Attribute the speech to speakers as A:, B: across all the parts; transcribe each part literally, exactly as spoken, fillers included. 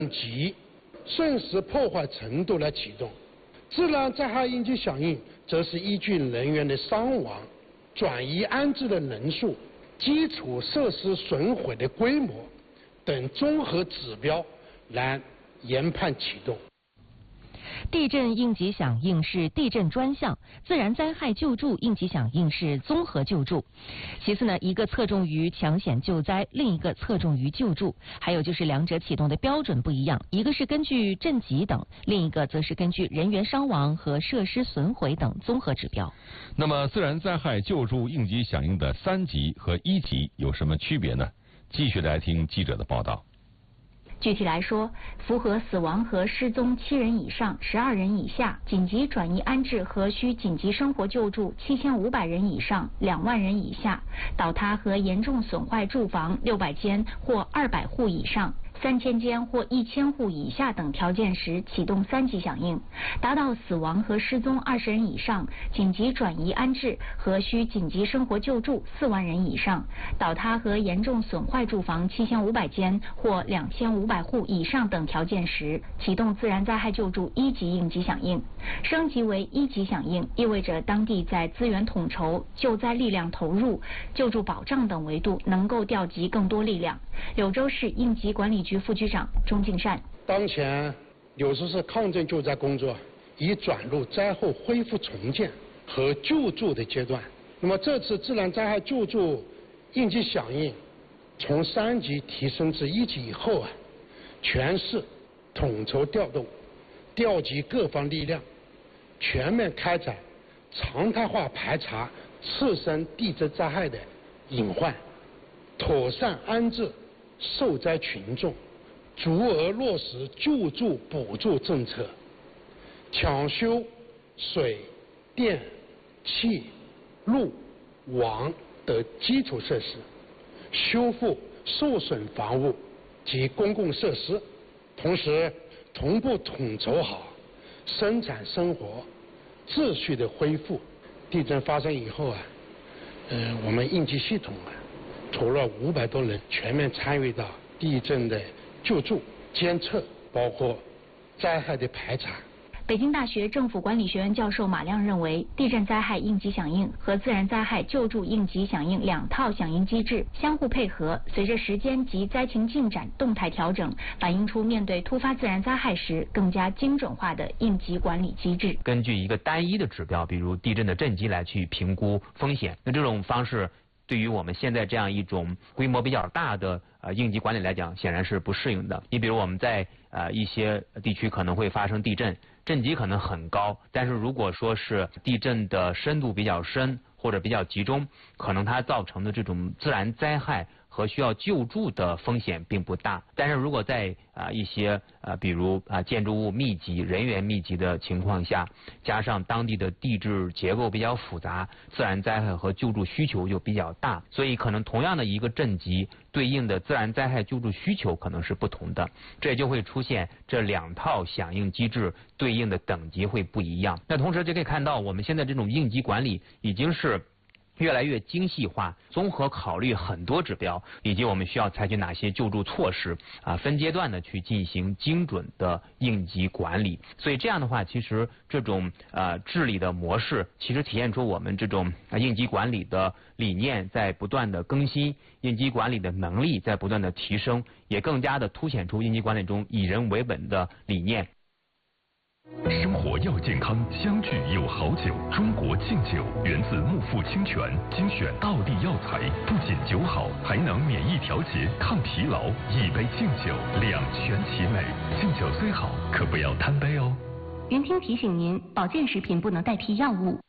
A: 级瞬时破坏程度来启动，自然灾害应急响应则是依据人员的伤亡、转移安置的人数、基础设施损毁的规模等综合指标来研判启动。
B: 地震应急响应是地震专项，自然灾害救助应急响应是综合救助。其次呢，一个侧重于抢险救灾，另一个侧重于救助。还有就是两者启动的标准不一样，一个是根据震级等，另一个则是根据人员伤亡和设施损毁等综合指标。
C: 那么，自然灾害救助应急响应的三级和一级有什么区别呢？继续来听记者的报道。
D: 具体来说，符合死亡和失踪七人以上、十二人以下，紧急转移安置和需紧急生活救助七千五百人以上、两万人以下，倒塌和严重损坏住房六百间或二百户以上。三千间或一千户以下等条件时启动三级响应，达到死亡和失踪二十人以上，紧急转移安置和需紧急生活救助四万人以上，倒塌和严重损坏住房七千五百间或两千五百户以上等条件时，启动自然灾害救助一级应急响应。升级为一级响应，意味着当地在资源统筹、救灾力量投入、救助保障等维度能够调集更多力量。柳州市应急管理局副局长钟敬善：
A: 当前柳州市抗震救灾工作已转入灾后恢复重建和救助的阶段。那么这次自然灾害救助应急响应从三级提升至一级以后啊，全市统筹调动，调集各方力量，全面开展常态化排查次生地震灾害的隐患，妥善安置受灾群众，足额落实救助补助政策，抢修水电气路网等基础设施，修复受损房屋及公共设施，同时同步统筹好生产生活秩序的恢复。地震发生以后啊，呃，我们应急系统啊，除了五百多人全面参与到地震的救助、监测，包括灾害的排查。
D: 北京大学政府管理学院教授马亮认为，地震灾害应急响应和自然灾害救助应急响应两套响应机制相互配合，随着时间及灾情进展动态调整，反映出面对突发自然灾害时更加精准化的应急管理机制。
E: 根据一个单一的指标，比如地震的震级来去评估风险，那这种方式对于我们现在这样一种规模比较大的呃应急管理来讲，显然是不适应的。你比如我们在呃一些地区可能会发生地震，震级可能很高，但是如果说是地震的深度比较深或者比较集中，可能它造成的这种自然灾害和需要救助的风险并不大。但是如果在啊、呃、一些啊、呃、比如啊、呃、建筑物密集、人员密集的情况下，加上当地的地质结构比较复杂，自然灾害和救助需求就比较大，所以可能同样的一个震级对应的自然灾害救助需求可能是不同的，这就会出现这两套响应机制对应的等级会不一样。那同时就可以看到，我们现在这种应急管理已经是越来越精细化，综合考虑很多指标，以及我们需要采取哪些救助措施啊，分阶段的去进行精准的应急管理。所以这样的话，其实这种呃治理的模式，其实体现出我们这种啊应急管理的理念在不断的更新，应急管理的能力在不断的提升，也更加的凸显出应急管理中以人为本的理念。
F: 生活要健康，相聚有好酒。中国敬酒源自木富清泉，精选道地药材，不仅酒好，还能免疫调节、抗疲劳。一杯敬酒，两全其美。敬酒虽好，可不要贪杯哦。
D: 云听提醒您，保健食品不能代替药物。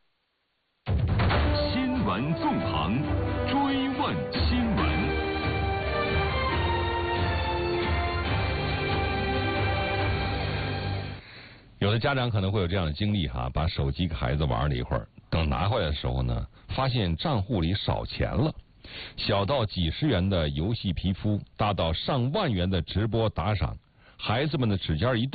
F: 新闻纵横，追问新闻。
C: 有的家长可能会有这样的经历哈，把手机给孩子玩了一会儿，等拿回来的时候呢，发现账户里少钱了。小到几十元的游戏皮肤，大到上万元的直播打赏，孩子们的指尖一动，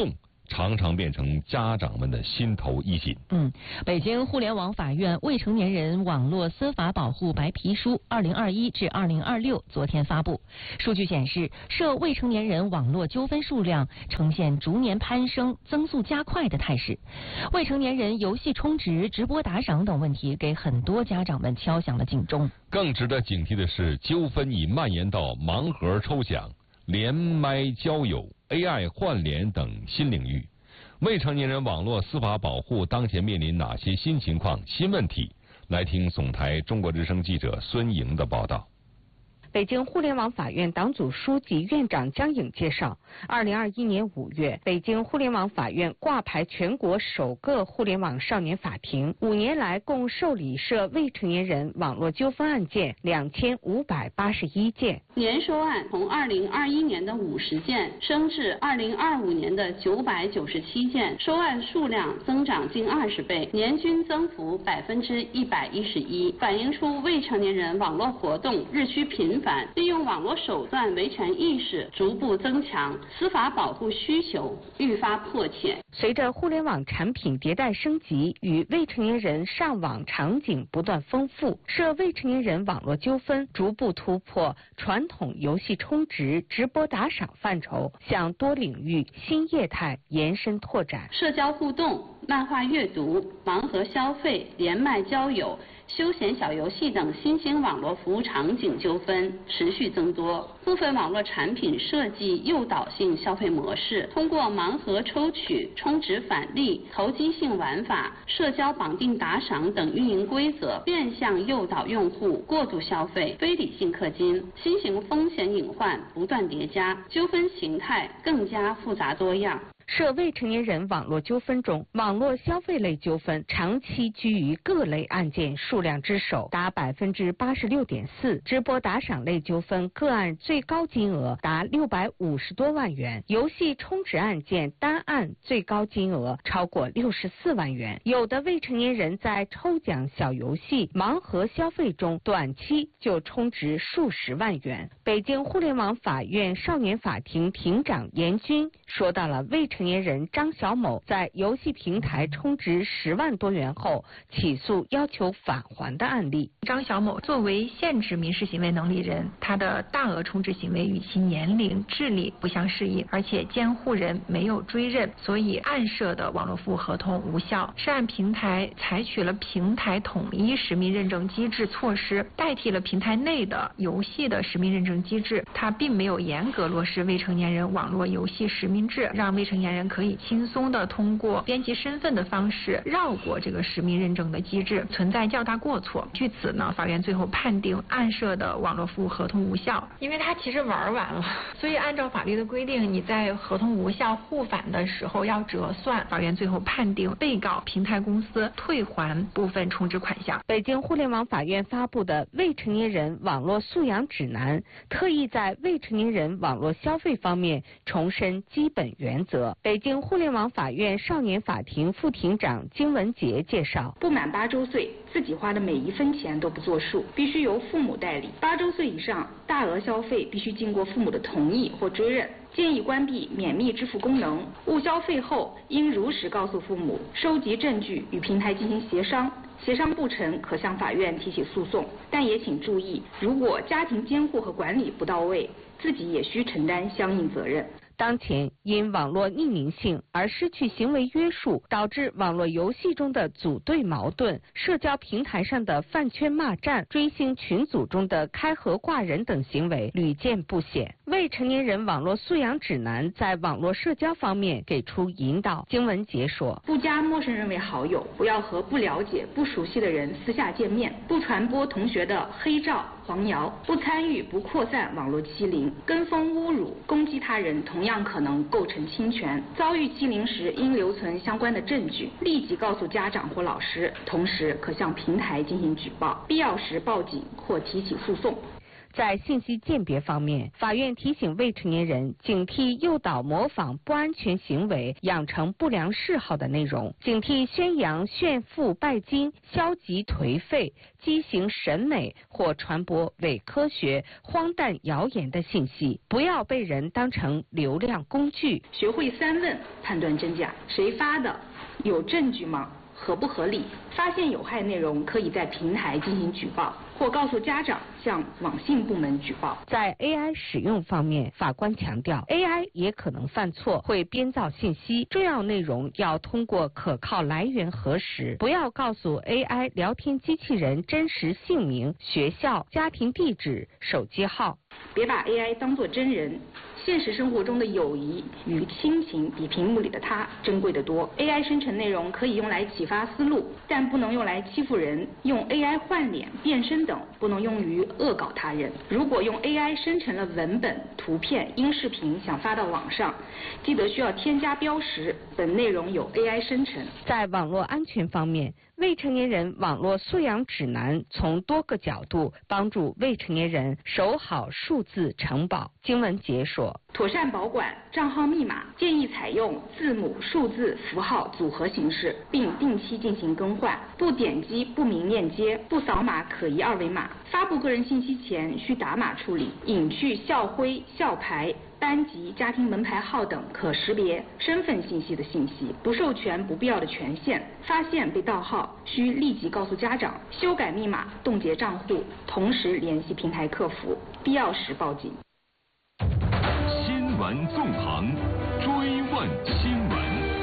C: 常常变成家长们的心头一紧。
B: 嗯，北京互联网法院未成年人网络司法保护白皮书二零二一至二零二六昨天发布。数据显示，涉未成年人网络纠纷数量呈现逐年攀升、增速加快的态势。未成年人游戏充值、直播打赏等问题，给很多家长们敲响了警钟。
C: 更值得警惕的是，纠纷已蔓延到盲盒抽奖、连麦交友、A I 换脸等新领域。未成年人网络司法保护当前面临哪些新情况、新问题？来听总台中国之声记者孙莹的报道。
G: 北京互联网法院党组书记、院长江颖介绍，二零二一年五月，北京互联网法院挂牌全国首个互联网少年法庭，五年来共受理涉未成年人网络纠纷案件两千五百八十一件，
H: 年收案从二零二一年的五十件升至二零二五年的九百九十七件，收案数量增长近二十倍，年均增幅百分之一百一十一，反映出未成年人网络活动日趋频繁。利用网络手段维权意识逐步增强，司法保护需求愈发迫切。
G: 随着互联网产品迭代升级与未成年人上网场景不断丰富，涉未成年人网络纠纷逐步突破传统游戏充值、直播打赏范畴，向多领域、新业态延伸拓展。
H: 社交互动、漫画阅读、盲盒消费、连麦交友、休闲小游戏等新兴网络服务场景纠纷持续增多，部分网络产品设计诱导性消费模式，通过盲盒抽取、充值返利、投机性玩法、社交绑定打赏等运营规则，变相诱导用户过度消费、非理性氪金，新型风险隐患不断叠加，纠纷形态更加复杂多样。
G: 涉未成年人网络纠纷中，网络消费类纠纷长期居于各类案件数量之首，达百分之八十六点四；直播打赏类纠纷个案最高金额达六百五十多万元；游戏充值案件单案最高金额超过六十四万元。有的未成年人在抽奖小游戏、盲盒消费中，短期就充值数十万元。北京互联网法院少年法庭庭长严军说到了未成年人张小某在游戏平台充值十万多元后起诉要求返还的案例。
I: 张小某作为限制民事行为能力人，他的大额充值行为与其年龄、智力不相适应，而且监护人没有追认，所以案涉的网络服务合同无效。涉案平台采取了平台统一实名认证机制措施，代替了平台内的游戏的实名认证机制，它并没有严格落实未成年人网络游戏实名制，让未成年人可以轻松的通过编辑身份的方式绕过这个实名认证的机制，存在较大过错。据此呢，法院最后判定案涉的网络服务合同无效，因为他其实玩完了，所以按照法律的规定，你在合同无效互返的时候要折算。法院最后判定被告平台公司退还部分充值款项。
G: 北京互联网法院发布的未成年人网络素养指南，特意在未成年人网络消费方面重申基本原则。北京互联网法院少年法庭副庭长金文杰介绍，
J: 不满八周岁，自己花的每一分钱都不作数，必须由父母代理。八周岁以上，大额消费必须经过父母的同意或追认。建议关闭免密支付功能，误消费后应如实告诉父母，收集证据与平台进行协商，协商不成可向法院提起诉讼。但也请注意，如果家庭监护和管理不到位，自己也需承担相应责任。
G: 当前因网络匿名性而失去行为约束，导致网络游戏中的组队矛盾、社交平台上的饭圈骂战、追星群组中的开盒挂人等行为屡见不鲜。未成年人网络素养指南在网络社交方面给出引导。金文杰说，
J: 不加陌生人为好友，不要和不了解、不熟悉的人私下见面，不传播同学的黑照、黄谣，不参与、不扩散网络欺凌、跟风侮辱、攻击他人，同样可能构成侵权。遭遇欺凌时，应留存相关的证据，立即告诉家长或老师，同时可向平台进行举报，必要时报警或提起诉讼。
G: 在信息鉴别方面，法院提醒未成年人警惕诱导模仿不安全行为、养成不良嗜好的内容，警惕宣扬炫富拜金、消极颓废、畸形审美或传播伪科学、荒诞谣言的信息，不要被人当成流量工具。
J: 学会三问，判断真假：谁发的？有证据吗？合不合理？发现有害内容，可以在平台进行举报，或告诉家长向网信部门举报。
G: 在 A I 使用方面，法官强调 A I 也可能犯错，会编造信息，重要内容要通过可靠来源核实，不要告诉 A I 聊天机器人真实姓名、学校、家庭地址、手机号。
J: 别把 A I 当作真人。现实生活中的友谊与亲情比屏幕里的他珍贵得多。A I 生成内容可以用来启发思路，但不能用来欺负人。用 A I 换脸、变身等不能用于恶搞他人。如果用 A I 生成了文本、图片、音视频想发到网上，记得需要添加标识，本内容有 A I 生成。
G: 在网络安全方面，未成年人网络素养指南从多个角度帮助未成年人守好数字城堡。经文解说，
J: 妥善保管账号密码，建议采用字母、数字、符号组合形式，并定期进行更换。不点击不明链接，不扫码可疑二维码。发布个人信息前需打码处理，隐去校徽、校牌、班级、家庭门牌号等可识别身份信息的信息，不授权不必要的权限。发现被盗号，需立即告诉家长，修改密码、冻结账户，同时联系平台客服，必要时报警。
F: 新闻纵横，追问新闻。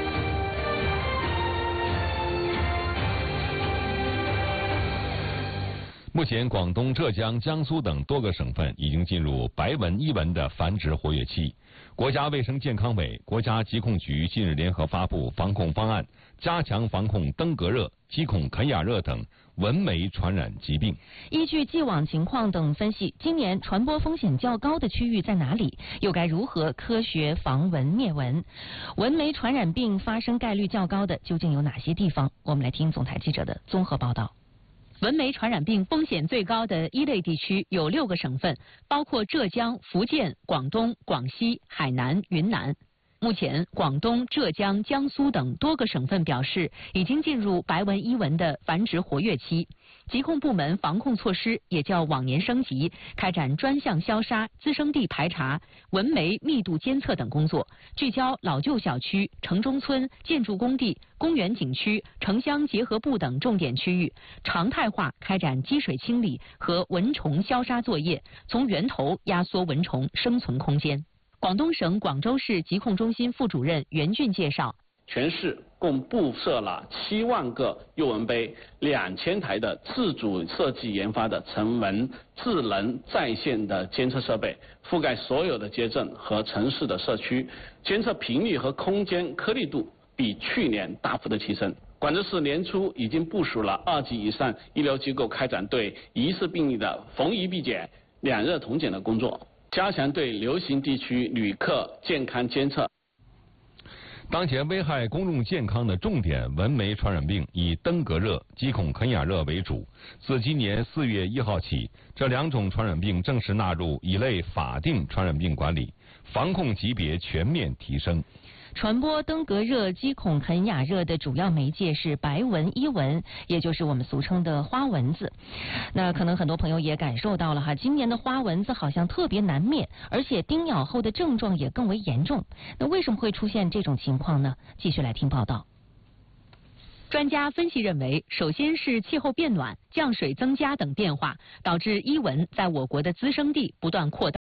C: 目前，广东、浙江、江苏等多个省份已经进入白文一文的繁殖活跃期。国家卫生健康委、国家疾控局近日联合发布防控方案，加强防控登革热、疾控肯雅热等蚊媒传染疾病。
B: 依据既往情况等分析，今年传播风险较高的区域在哪里？又该如何科学防蚊灭蚊？蚊媒传染病发生概率较高的究竟有哪些地方？我们来听总台记者的综合报道。
K: 蚊媒传染病风险最高的一类地区有六个省份，包括浙江、福建、广东、广西、海南、云南。目前，广东、浙江、江苏等多个省份表示已经进入白蚊一蚊的繁殖活跃期。疾控部门防控措施也较往年升级，开展专项消杀、滋生地排查、蚊媒密度监测等工作，聚焦老旧小区、城中村、建筑工地、公园景区、城乡结合部等重点区域，常态化开展积水清理和蚊虫消杀作业，从源头压缩蚊虫生存空间。广东省广州市疾控中心副主任袁俊介绍，
L: 全市共布设了七万个诱蚊杯，两千台的自主设计研发的成蚊智能在线的监测设备，覆盖所有的街镇和城市的社区，监测频率和空间颗粒度比去年大幅的提升。广州市年初已经部署了二级以上医疗机构开展对疑似病例的逢疑必检、两热同检的工作，加强对流行地区旅客健康监测。
C: 当前危害公众健康的重点蚊媒传染病以登革热、疾控肯雅热为主。自今年四月一号起，这两种传染病正式纳入乙类法定传染病管理，防控级别全面提升。
B: 传播登革热、疾控肯雅热的主要媒介是白蚊一蚊，也就是我们俗称的花蚊子。那可能很多朋友也感受到了哈，今年的花蚊子好像特别难灭，而且叮咬后的症状也更为严重。那为什么会出现这种情况呢？继续来听报道。
K: 专家分析认为，首先是气候变暖、降水增加等变化，导致伊蚊在我国的滋生地不断扩大。